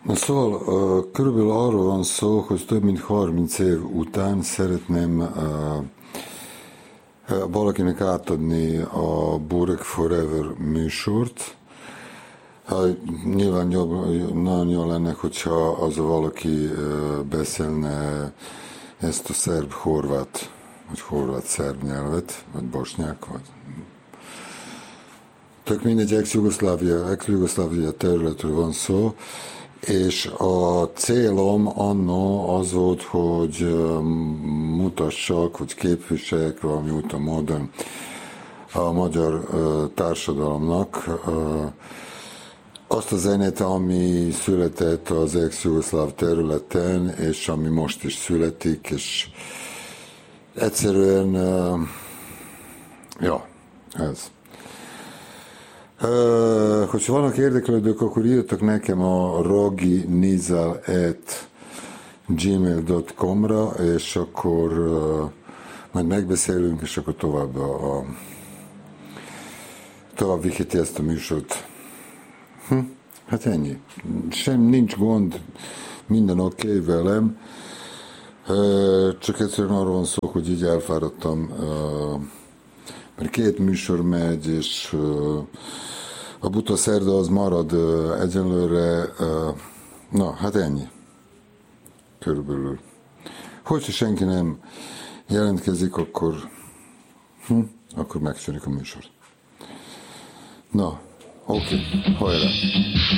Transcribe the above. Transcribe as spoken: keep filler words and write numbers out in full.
Na szóval uh, körülbelül arról van szó, hogy több mint harminc év után szeretném uh, uh, valakinek átadni a Burek Forever műsort. Uh, nyilván jobb, nagyon jó lenne, hogyha az a valaki uh, beszélne ezt a szerb-horvát, vagy horvát-szerb nyelvet, vagy bosnyák, vagy tök mindegy, ex-Jugoszlávia, ex-Jugoszlávia területről van szó, és a célom annó az volt, hogy mutassak, hogy képviseljek valami úton módon a magyar társadalomnak azt a zenét, ami született az ex-jugoszláv területen, és ami most is születik, és egyszerűen, ja, ez. Uh, hogyha vannak érdeklődők, akkor írjatok nekem a roginizal at gmail dot com-ra, és akkor uh, majd megbeszélünk, és akkor tovább a, a tovább viheti ezt a műsort. Hm? Hát ennyi. Sem nincs gond, minden oké okay velem. Uh, csak egyszerűen arról van szó, hogy így elfáradtam, uh, mert két műsor megy, és uh, a buta szerda az marad uh, egyenlőre. Uh, na, hát ennyi. Körülbelül. Hogyha senki nem jelentkezik, akkor, hm, akkor megcsináljuk a műsort. Na, oké, okay. Hajrá!